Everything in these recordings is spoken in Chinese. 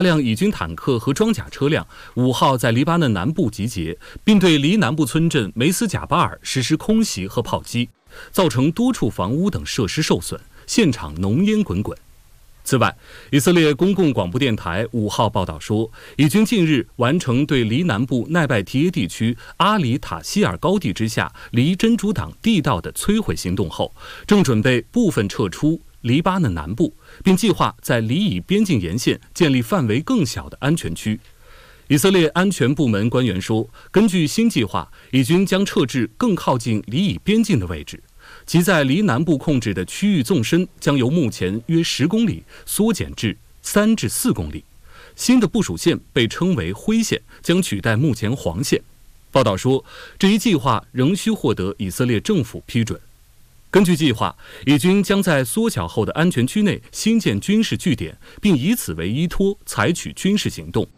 辆以军坦克和装甲车辆5号在黎巴嫩南部集结，并对黎南部村镇梅斯贾巴尔实施空袭和炮击，造成多处房屋等设施受损，现场浓烟滚滚。此外，以色列公共广播电台5号报道说，以军近日完成对黎南部奈拜提耶地区阿里塔希尔高地之下黎真主党地道的摧毁行动后，正准备部分撤出黎巴嫩南部，并计划在黎以边境沿线建立范围更小的安全区。以色列安全部门官员说，根据新计划，以军将撤至更靠近黎以边境的位置，其在黎南部控制的区域纵深将由目前约10公里缩减至3至4公里。新的部署线被称为灰线，将取代目前黄线。报道说，这一计划仍需获得以色列政府批准。根据计划，以军将在缩小后的安全区内新建军事据点，并以此为依托采取军事行动。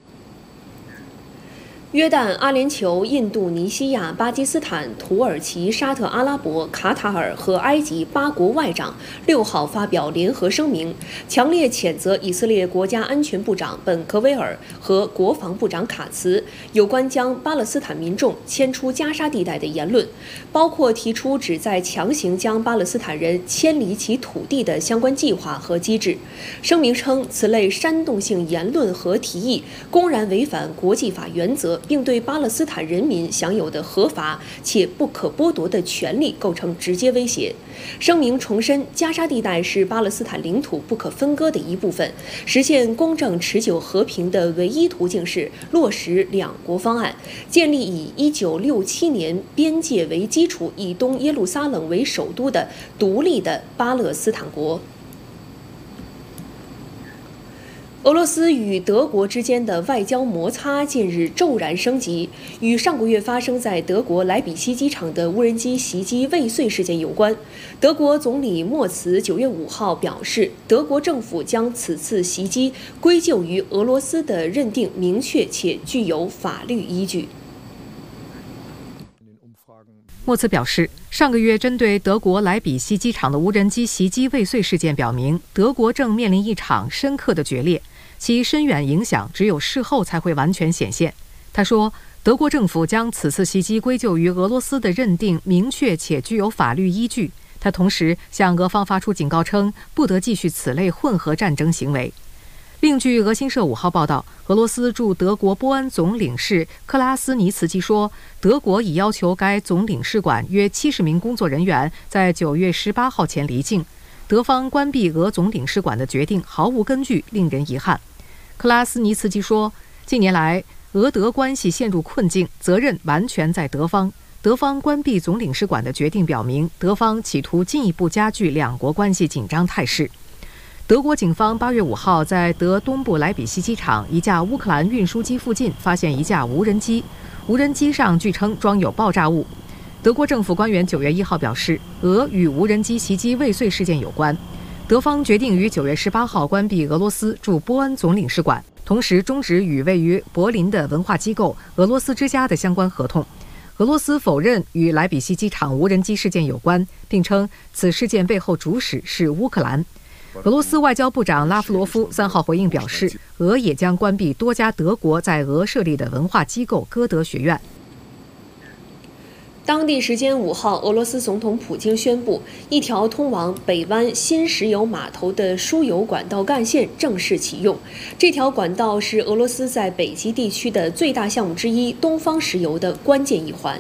约旦、阿联酋、印度尼西亚、巴基斯坦、土耳其、沙特阿拉伯、卡塔尔和埃及8国外长6号发表联合声明，强烈谴责以色列国家安全部长本科威尔和国防部长卡茨有关将巴勒斯坦民众迁出加沙地带的言论，包括提出旨在强行将巴勒斯坦人迁离其土地的相关计划和机制。声明称，此类煽动性言论和提议公然违反国际法原则，并对巴勒斯坦人民享有的合法且不可剥夺的权利构成直接威胁。声明重申，加沙地带是巴勒斯坦领土不可分割的一部分，实现公正持久和平的唯一途径是落实两国方案，建立以1967年边界为基础、以东耶路撒冷为首都的独立的巴勒斯坦国。俄罗斯与德国之间的外交摩擦近日骤然升级，与上个月发生在德国莱比锡机场的无人机袭击未遂事件有关。德国总理默茨9月5号表示，德国政府将此次袭击归咎于俄罗斯的认定明确且具有法律依据。 默茨表示，上个月针对德国莱比锡机场的无人机袭击未遂事件表明，德国正面临一场深刻的决裂，其深远影响只有事后才会完全显现。他说，德国政府将此次袭击归咎于俄罗斯的认定明确且具有法律依据。他同时向俄方发出警告称，不得继续此类混合战争行为。另据俄新社5号报道，俄罗斯驻德国波恩总领事克拉斯尼茨基说，德国已要求该总领事馆约70名工作人员在9月18号前离境。德方关闭俄总领事馆的决定毫无根据，令人遗憾。克拉斯尼茨基说，近年来俄德关系陷入困境，责任完全在德方。德方关闭总领事馆的决定表明，德方企图进一步加剧两国关系紧张态势。德国警方8月5号在德东部莱比锡机场一架乌克兰运输机附近发现一架无人机，无人机上据称装有爆炸物。德国政府官员9月1号表示，俄与无人机袭击未遂事件有关。德方决定于9月18号关闭俄罗斯驻波恩总领事馆，同时终止与位于柏林的文化机构俄罗斯之家的相关合同。俄罗斯否认与莱比锡机场无人机事件有关，并称此事件背后主使是乌克兰。俄罗斯外交部长拉夫罗夫3号回应表示，俄也将关闭多家德国在俄设立的文化机构歌德学院。 当地时间5号，俄罗斯总统普京宣布，一条通往北湾新石油码头的输油管道干线正式启用。这条管道是俄罗斯在北极地区的最大项目之一——东方石油的关键一环。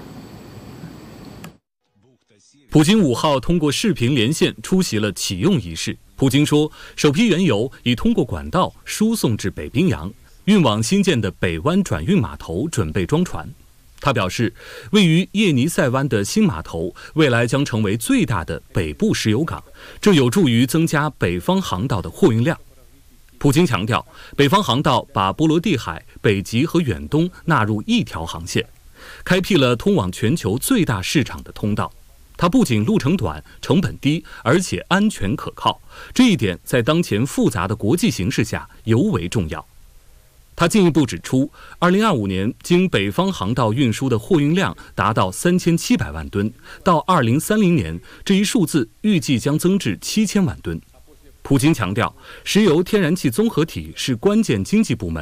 普京5号通过视频连线出席了启用仪式。普京说，首批原油已通过管道输送至北冰洋，运往新建的北湾转运码头准备装船。他表示，位于叶尼塞湾的新码头未来将成为最大的北部石油港，这有助于增加北方航道的货运量。普京强调，北方航道把波罗的海、北极和远东纳入一条航线，开辟了通往全球最大市场的通道。它不仅路程短、成本低，而且安全可靠，这一点在当前复杂的国际形势下尤为重要。他进一步指出，2025年经北方航道运输的货运量达到3700万吨，到2030年，这一数字预计将增至7000万吨。 普京强调，石油天然气综合体是关键经济部门，